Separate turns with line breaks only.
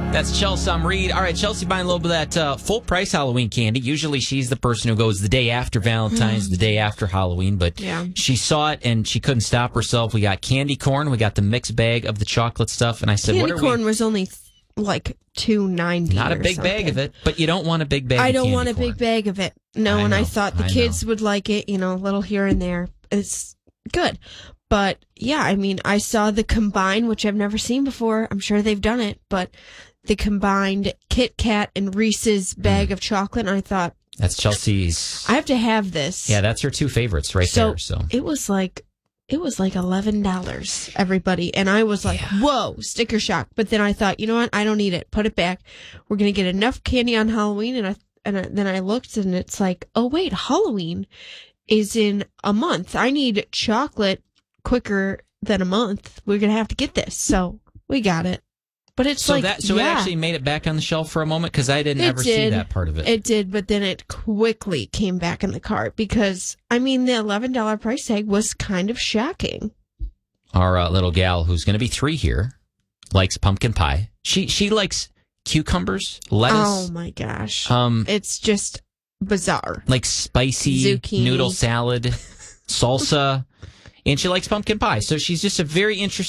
That's Chelsea Reed. All right, Chelsea buying a little bit of that full-price Halloween candy. Usually she's the person who goes the day after Valentine's, the day after Halloween, but she saw it and she couldn't stop herself. We got candy corn. We got the mixed bag of the chocolate stuff, and I said,
candy
what are
corn
we...
was only like $2.90.
Not a big bag of it, but you don't want a big bag
I
of
don't
candy
want a
corn.
big bag of it. No, and I thought the kids would like it, a little here and there. It's good. But, yeah, I mean, I saw the combined, which I've never seen before. I'm sure they've done it, but the combined Kit Kat and Reese's bag of chocolate, and I thought...
That's Chelsea's...
I have to have this.
Yeah, that's her two favorites there. So
it was like $11, everybody. And I was like, whoa, sticker shock. But then I thought, you know what? I don't need it. Put it back. We're going to get enough candy on Halloween. And then I looked and it's like, oh, wait, Halloween is in a month. I need chocolate quicker than a month. We're going to have to get this. So we got it. But it's
it actually made it back on the shelf for a moment because I didn't ever see that part of it.
It did, but then it quickly came back in the cart because, I mean, the $11 price tag was kind of shocking.
Our little gal, who's going to be 3 here, likes pumpkin pie. She likes cucumbers, lettuce.
Oh my gosh! It's just bizarre.
Like spicy
zucchini,
noodle salad, salsa, and she likes pumpkin pie. So she's just a very interesting.